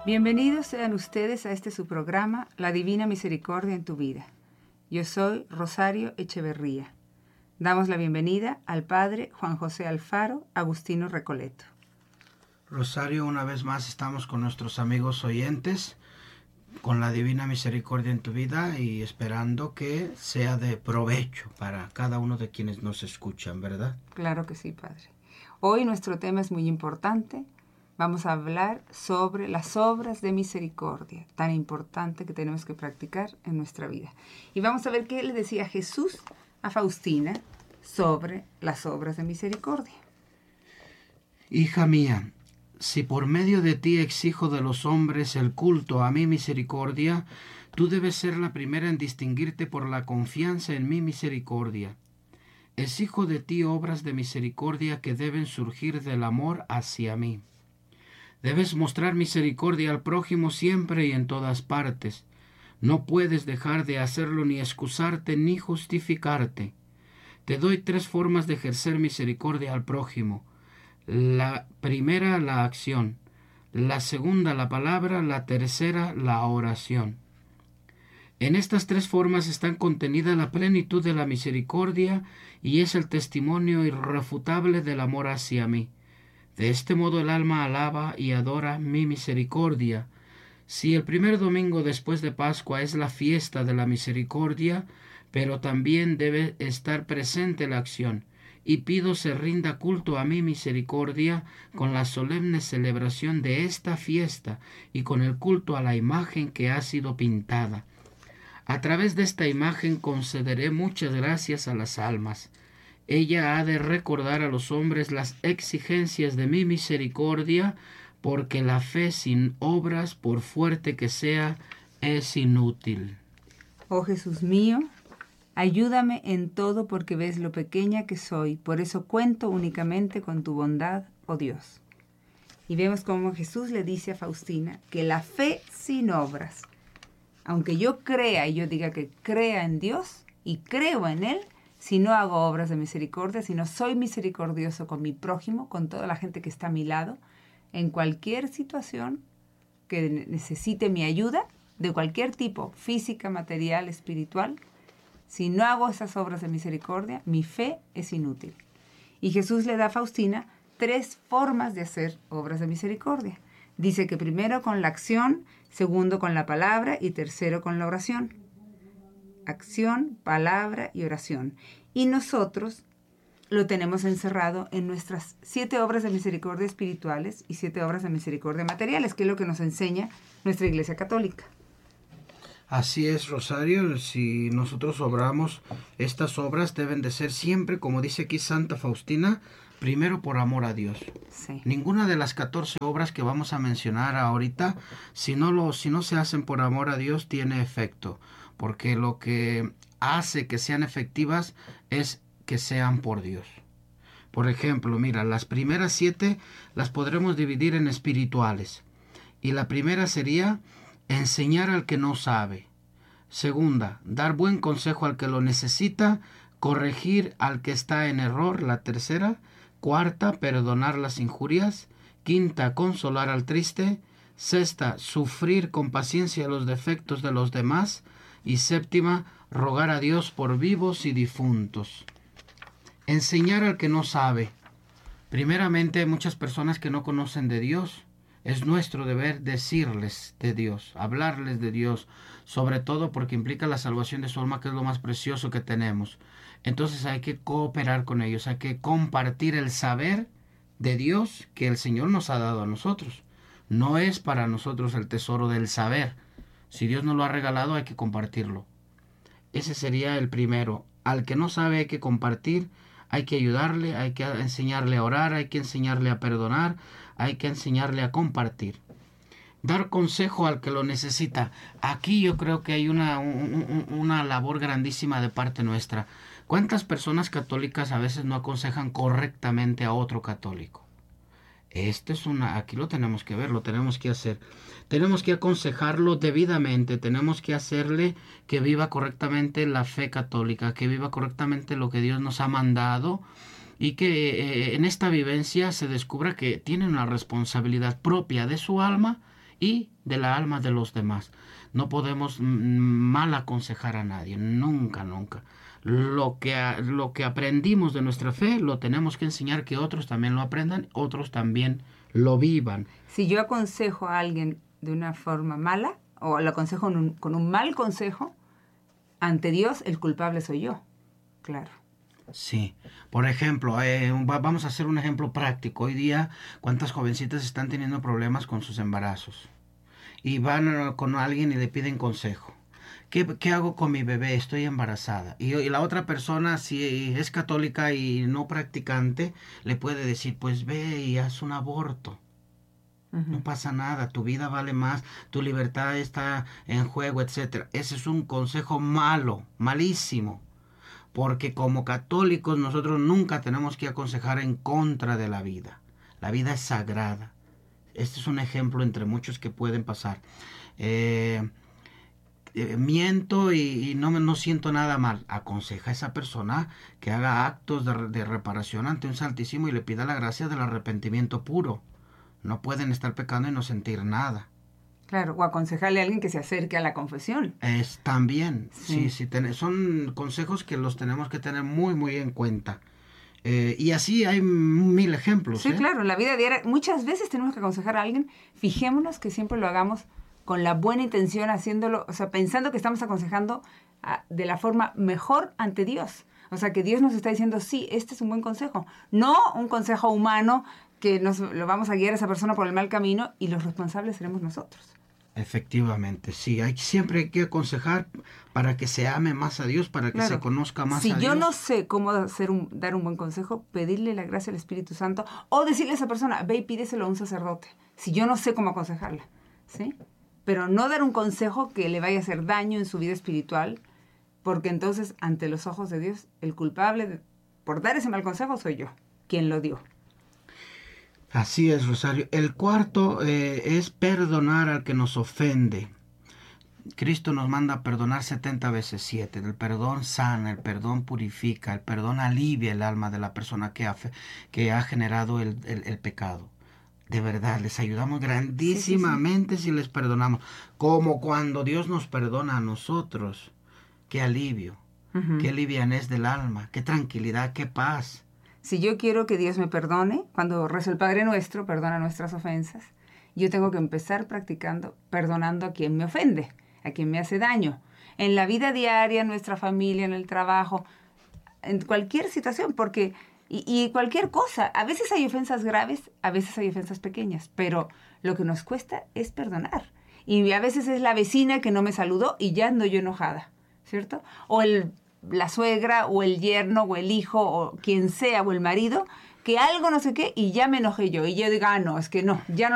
Bienvenidos sean ustedes a este su programa, La Divina Misericordia en tu Vida. Yo soy Rosario Echeverría. Damos la bienvenida al Padre Juan José Alfaro Agustino Recoleto. Rosario, una vez más estamos con nuestros amigos oyentes, con la Divina Misericordia en tu Vida y esperando que sea de provecho para cada uno de quienes nos escuchan, ¿verdad? Claro que sí, Padre. Hoy nuestro tema es muy importante. Vamos a hablar sobre las obras de misericordia, tan importante que tenemos que practicar en nuestra vida. Y vamos a ver qué le decía Jesús a Faustina sobre las obras de misericordia. Hija mía, si por medio de ti exijo de los hombres el culto a mi misericordia, tú debes ser la primera en distinguirte por la confianza en mi misericordia. Exijo de ti obras de misericordia que deben surgir del amor hacia mí. Debes mostrar misericordia al prójimo siempre y en todas partes. No puedes dejar de hacerlo ni excusarte ni justificarte. Te doy 3 formas de ejercer misericordia al prójimo. La primera, la acción. La segunda, la palabra. La tercera, la oración. En estas 3 formas está contenida la plenitud de la misericordia y es el testimonio irrefutable del amor hacia mí. De este modo el alma alaba y adora mi misericordia. Si el primer domingo después de Pascua es la fiesta de la misericordia, pero también debe estar presente la acción, y pido se rinda culto a mi misericordia con la solemne celebración de esta fiesta y con el culto a la imagen que ha sido pintada. A través de esta imagen concederé muchas gracias a las almas. Ella ha de recordar a los hombres las exigencias de mi misericordia, porque la fe sin obras, por fuerte que sea, es inútil. Oh Jesús mío, ayúdame en todo porque ves lo pequeña que soy, por eso cuento únicamente con tu bondad, oh Dios. Y vemos cómo Jesús le dice a Faustina que la fe sin obras, aunque yo crea y yo diga que crea en Dios y creo en Él, si no hago obras de misericordia, si no soy misericordioso con mi prójimo, con toda la gente que está a mi lado, en cualquier situación que necesite mi ayuda, de cualquier tipo, física, material, espiritual, si no hago esas obras de misericordia, mi fe es inútil. Y Jesús le da a Faustina 3 formas de hacer obras de misericordia. Dice que primero con la acción, segundo con la palabra y tercero con la oración. Acción, palabra y oración. Y nosotros lo tenemos encerrado en nuestras 7 obras de misericordia espirituales y 7 obras de misericordia materiales, que es lo que nos enseña nuestra Iglesia Católica. Así es, Rosario, si nosotros obramos, estas obras deben de ser siempre, como dice aquí Santa Faustina, primero por amor a Dios. Sí. Ninguna de las 14 obras que vamos a mencionar ahorita, si no se hacen por amor a Dios, tiene efecto, porque lo que hace que sean efectivas es que sean por Dios. Por ejemplo, mira, las primeras 7 las podremos dividir en espirituales. Y la primera sería enseñar al que no sabe. Segunda, dar buen consejo al que lo necesita, corregir al que está en error. La tercera. Cuarta, perdonar las injurias. Quinta, consolar al triste. Sexta, sufrir con paciencia los defectos de los demás. Y séptima, rogar a Dios por vivos y difuntos. Enseñar al que no sabe. Primeramente, hay muchas personas que no conocen de Dios. Es nuestro deber decirles de Dios, hablarles de Dios, sobre todo porque implica la salvación de su alma, que es lo más precioso que tenemos. Entonces hay que cooperar con ellos, hay que compartir el saber de Dios que el Señor nos ha dado a nosotros. No es para nosotros el tesoro del saber. Si Dios nos lo ha regalado, hay que compartirlo. Ese sería el primero. Al que no sabe hay que compartir, hay que ayudarle, hay que enseñarle a orar, hay que enseñarle a perdonar, hay que enseñarle a compartir. Dar consejo al que lo necesita. Aquí yo creo que hay una labor grandísima de parte nuestra. ¿Cuántas personas católicas a veces no aconsejan correctamente a otro católico? Aquí lo tenemos que ver, lo tenemos que hacer. Tenemos que aconsejarlo debidamente, tenemos que hacerle que viva correctamente la fe católica, que viva correctamente lo que Dios nos ha mandado y que en esta vivencia se descubra que tiene una responsabilidad propia de su alma y de la alma de los demás. No podemos mal aconsejar a nadie, nunca, nunca. Lo que aprendimos de nuestra fe lo tenemos que enseñar, que otros también lo aprendan, otros también lo vivan. Si yo aconsejo a alguien de una forma mala, o lo aconsejo con un mal consejo, ante Dios el culpable soy yo. Claro. Sí, por ejemplo, vamos a hacer un ejemplo práctico. Hoy día, ¿cuántas jovencitas están teniendo problemas con sus embarazos? Y van con alguien y le piden consejo. ¿Qué hago con mi bebé? Estoy embarazada. Y la otra persona, si es católica y no practicante, le puede decir, pues ve y haz un aborto. No pasa nada, tu vida vale más, tu libertad está en juego, etcétera. Ese es un consejo malo, malísimo. Porque como católicos nosotros nunca tenemos que aconsejar en contra de la vida. La vida es sagrada. Este es un ejemplo entre muchos que pueden pasar. Miento y no siento nada mal. Aconseja a esa persona que haga actos de reparación ante un Santísimo y le pida la gracia del arrepentimiento puro. No pueden estar pecando y no sentir nada. Claro, o aconsejarle a alguien que se acerque a la confesión. Es también, Sí. son consejos que los tenemos que tener muy, muy en cuenta. Y así hay 1000 ejemplos. Sí, claro, en la vida diaria muchas veces tenemos que aconsejar a alguien. Fijémonos que siempre lo hagamos con la buena intención, haciéndolo, o sea, pensando que estamos aconsejando de la forma mejor ante Dios. O sea, que Dios nos está diciendo, sí, este es un buen consejo. No un consejo humano que lo vamos a guiar a esa persona por el mal camino y los responsables seremos nosotros. Efectivamente, sí, siempre hay que aconsejar para que se ame más a Dios, para que se conozca más a Dios. Si yo no sé cómo dar un buen consejo, pedirle la gracia al Espíritu Santo o decirle a esa persona, ve y pídeselo a un sacerdote. Si yo no sé cómo aconsejarla, ¿sí? Pero no dar un consejo que le vaya a hacer daño en su vida espiritual, porque entonces, ante los ojos de Dios, el culpable por dar ese mal consejo soy yo, quien lo dio. Así es, Rosario. El cuarto es perdonar al que nos ofende. Cristo nos manda a perdonar 70 veces 7. El perdón sana, el perdón purifica, el perdón alivia el alma de la persona que ha generado el pecado. De verdad, les ayudamos grandísimamente si les perdonamos. Como cuando Dios nos perdona a nosotros. Qué alivio, qué livianez del alma, qué tranquilidad, qué paz. Si yo quiero que Dios me perdone, cuando rezo el Padre Nuestro, perdona nuestras ofensas, yo tengo que empezar practicando, perdonando a quien me ofende, a quien me hace daño. En la vida diaria, en nuestra familia, en el trabajo, en cualquier situación, porque y cualquier cosa. A veces hay ofensas graves, a veces hay ofensas pequeñas, pero lo que nos cuesta es perdonar. Y a veces es la vecina que no me saludó y ya ando yo enojada, ¿cierto? O la suegra, o el yerno, o el hijo, o quien sea, o el marido, que algo no sé qué, y ya me enojé yo. Y yo digo, no, es que no, ya no